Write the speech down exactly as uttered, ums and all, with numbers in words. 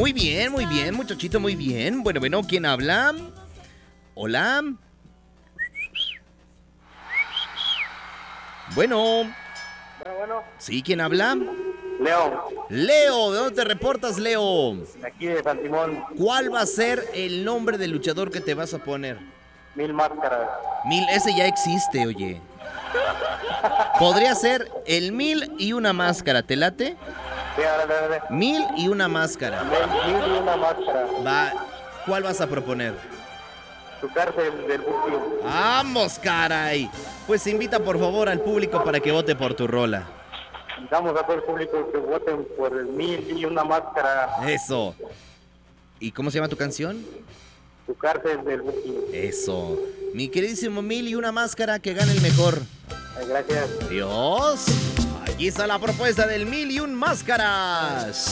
Muy bien, muy bien, muchachito, muy bien. Bueno, bueno, ¿quién habla? Hola. Bueno. Bueno, bueno. ¿Sí? ¿Quién habla? Leo. Leo, ¿de dónde te reportas, Leo? De aquí de San Simón. ¿Cuál va a ser el nombre del luchador que te vas a poner? Mil Máscaras. Mil, ese ya existe, oye. Podría ser el Mil y una máscara, ¿te late? Sí, ahora, ahora, ahora. Mil y una máscara. Mil, mil y una máscara. Va, ¿cuál vas a proponer? Tu cárcel del Buki. ¡Vamos, caray! Pues invita por favor al público para que vote por tu rola. Damos a todo el público que voten por el Mil y una máscara. Eso. ¿Y cómo se llama tu canción? Tu cárcel del Buki. Eso. Mi queridísimo Mil y una máscara, que gane el mejor. Gracias. Dios. Aquí está la propuesta del Mil y un máscaras.